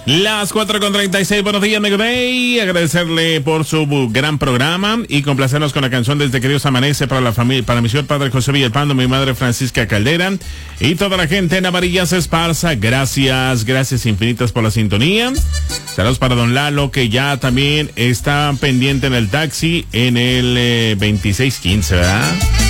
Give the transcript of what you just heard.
Las 4:36, buenos días, Mega Day. Agradecerle por su gran programa y complacernos con la canción Desde que Dios Amanece para la familia, para mi señor padre José Villalpando, mi madre Francisca Caldera y toda la gente en Amarillas Esparza. Gracias infinitas por la sintonía. Saludos para don Lalo, que ya también está pendiente en el taxi en el 2615, ¿verdad?